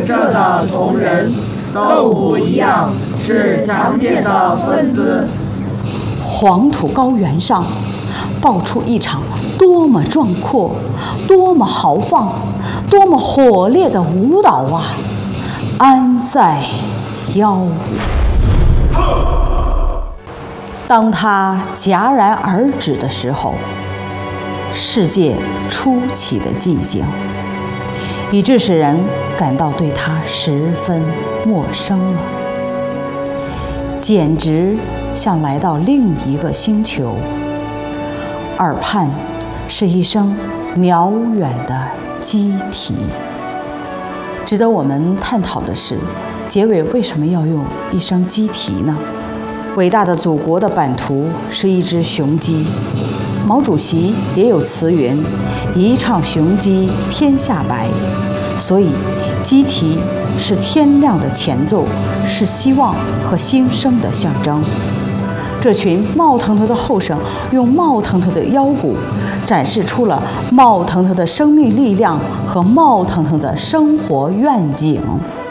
社的同仁，都不一样，是强健的分子。 黄土高原上，爆出一场多么壮阔、多么豪放、多么火烈的舞蹈啊！安塞腰鼓。当它戛然而止的时候，世界出奇的寂静，以致使人感到对它十分陌生了，简直像来到另一个星球。耳畔是一声渺远的鸡啼。值得我们探讨的是，结尾为什么要用一声鸡啼呢？伟大的祖国的版图是一只雄鸡，毛主席也有词云：一唱雄鸡天下白。所以鸡啼是天亮的前奏，是希望和新生的象征。这群冒腾腾的后生用冒腾腾的腰鼓展示出了冒腾腾的生命力量和冒腾腾的生活愿景。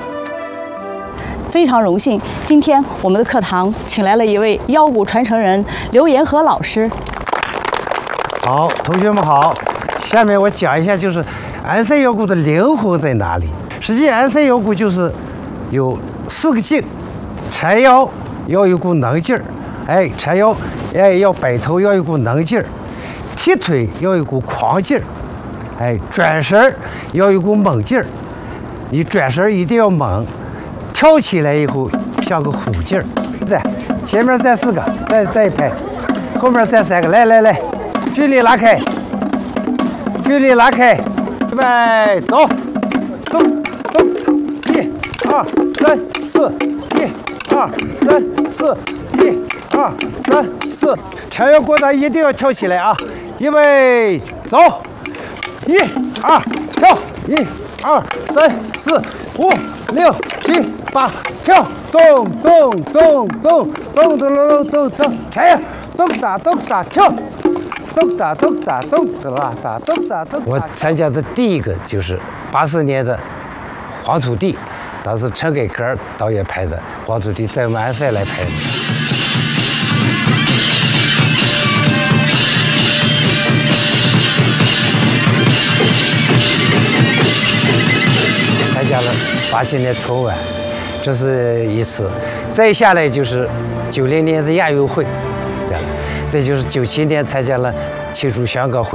非常荣幸，今天我们的课堂请来了一位腰鼓传承人刘延和老师。 好，同学们好，下面我讲一下就是安塞腰鼓的灵魂在哪里。实际安塞腰鼓就是有4个劲：缠腰要有股能劲儿，缠腰要摆头要有股能劲儿，踢腿要有股狂劲儿，转身要有股猛劲儿。你转身一定要猛，跳起来以后像个虎劲儿。在前面站4个，再一排，后面站3个，来，距离拉开，预备，走，动，1、2、3、4，1、2、3、4，1、2、3、4，缠腰过单一定要跳起来啊！预备，走，1、2，跳，1、2、3、4、5、6、7、8，跳，动，缠腰，动打跳。咚哒，我参加的第一个就是84年的黄土地，当时陈凯歌导演拍的黄土地，在我们安塞来拍的。参加了87年春晚，这是一次，再下来就是90年的亚运会。再就是97年参加了庆祝香港回